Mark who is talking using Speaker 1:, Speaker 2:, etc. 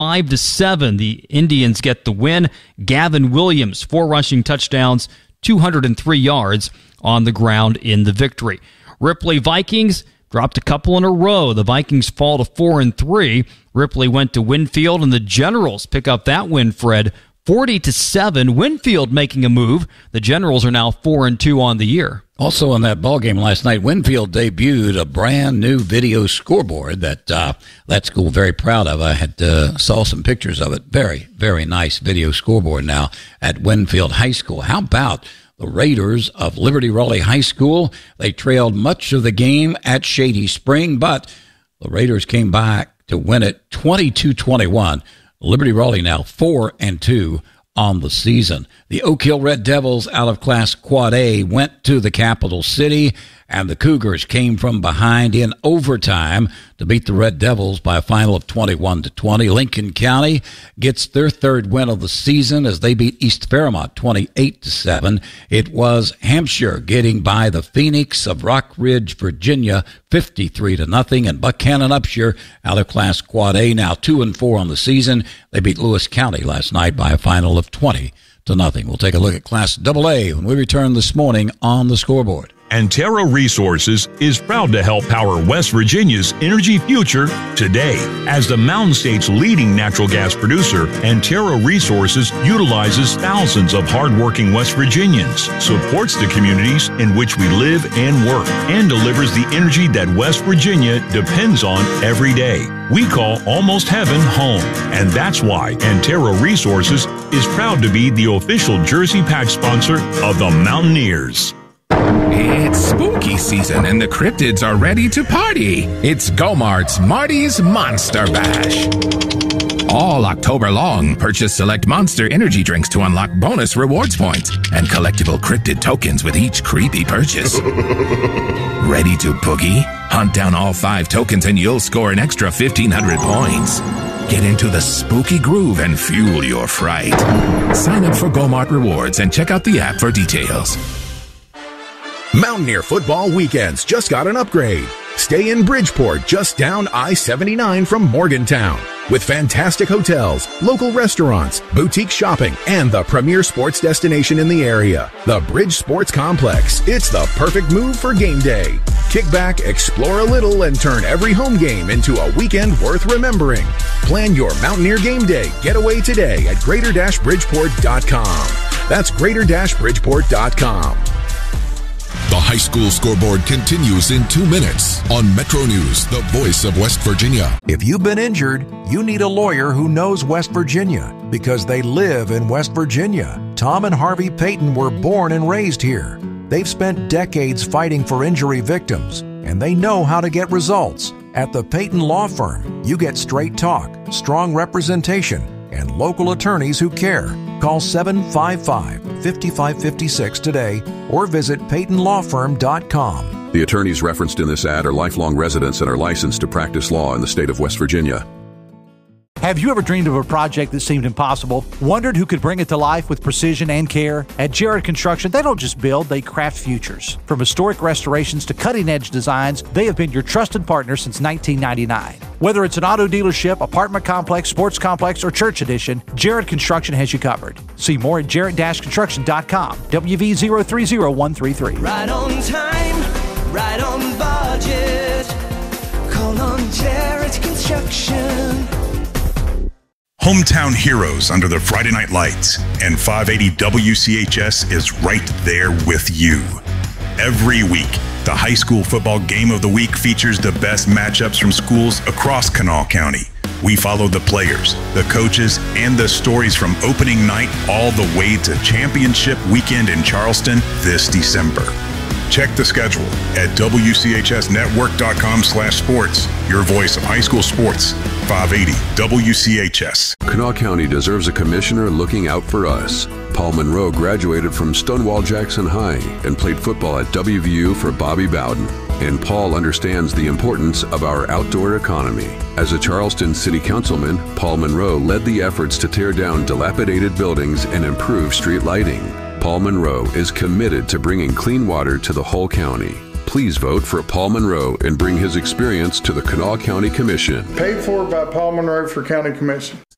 Speaker 1: 5-7. The Indians get the win. Gavin Williams, 4 rushing touchdowns, 203 yards on the ground in the victory. Ripley Vikings dropped a couple in a row. The Vikings fall to 4-3. Ripley went to Winfield, and the Generals pick up that win, Fred, 40-7. Winfield making a move. The Generals are now 4-2 on the year.
Speaker 2: Also in that ball game last night, Winfield debuted a brand new video scoreboard that that school very proud of. I had saw some pictures of it. Very, very nice video scoreboard now at Winfield High School. How about the Raiders of Liberty Raleigh High School? They trailed much of the game at Shady Spring, but the Raiders came back to win it 22-21. Liberty Raleigh now 4-2 on the season. The Oak Hill Red Devils out of Class Quad A went to the capital city, and the Cougars came from behind in overtime to beat the Red Devils by a final of 21-20. Lincoln County gets their 3rd win of the season as they beat East Fairmont 28-7. It was Hampshire getting by the Phoenix of Rock Ridge, Virginia 53-0, and Buckhannon Upshur out of Class Quad A now 2-4 on the season. They beat Lewis County last night by a final of 20-0. We'll take a look at Class AA when we return this morning on the scoreboard.
Speaker 3: Antero Resources is proud to help power West Virginia's energy future today. As the Mountain State's leading natural gas producer, Antero Resources utilizes thousands of hardworking West Virginians, supports the communities in which we live and work, and delivers the energy that West Virginia depends on every day. We call Almost Heaven home, and that's why Antero Resources is proud to be the official jersey patch sponsor of the Mountaineers.
Speaker 4: It's spooky season and the cryptids are ready to party. It's Go-Mart's Marty's Monster Bash. All October long, purchase select Monster energy drinks to unlock bonus rewards points and collectible cryptid tokens with each creepy purchase. Ready to boogie? Hunt down all 5 tokens and you'll score an extra 1,500 points. Get into the spooky groove and fuel your fright. Sign up for Go-Mart Rewards and check out the app for details.
Speaker 5: Mountaineer football weekends just got an upgrade. Stay in Bridgeport, just down I-79 from Morgantown. With fantastic hotels, local restaurants, boutique shopping, and the premier sports destination in the area, the Bridge Sports Complex. It's the perfect move for game day. Kick back, explore a little, and turn every home game into a weekend worth remembering. Plan your Mountaineer game day getaway today at greater-bridgeport.com. That's greater-bridgeport.com.
Speaker 6: The high school scoreboard continues in 2 minutes on Metro News, the voice of West Virginia.
Speaker 7: If you've been injured, you need a lawyer who knows West Virginia because they live in West Virginia. Tom and Harvey Payton were born and raised here. They've spent decades fighting for injury victims, and they know how to get results. At the Payton Law Firm, you get straight talk, strong representation, and local attorneys who care. Call 755-5556 today or visit PaytonLawFirm.com.
Speaker 8: The attorneys referenced in this ad are lifelong residents and are licensed to practice law in the state of West Virginia.
Speaker 9: Have you ever dreamed of a project that seemed impossible? Wondered who could bring it to life with precision and care? At Jared Construction, they don't just build, they craft futures. From historic restorations to cutting-edge designs, they have been your trusted partner since 1999. Whether it's an auto dealership, apartment complex, sports complex, or church addition, Jared Construction has you covered. See more at jared-construction.com. WV030133.
Speaker 10: Right on time, right on budget. Call on Jared Construction.
Speaker 3: Hometown heroes under the Friday night lights, and 580 WCHS is right there with you. Every week, the high school football game of the week features the best matchups from schools across Kanawha County. We follow the players, the coaches, and the stories from opening night all the way to championship weekend in Charleston this December. Check the schedule at WCHSnetwork.com/sports. Your voice of high school sports, 580 WCHS.
Speaker 8: Kanawha County deserves a commissioner looking out for us. Paul Monroe graduated from Stonewall Jackson High and played football at WVU for Bobby Bowden. And Paul understands the importance of our outdoor economy. As a Charleston City Councilman, Paul Monroe led the efforts to tear down dilapidated buildings and improve street lighting. Paul Monroe is committed to bringing clean water to the whole county. Please vote for Paul Monroe and bring his experience to the Kanawha County Commission.
Speaker 11: Paid for by Paul Monroe for County Commission.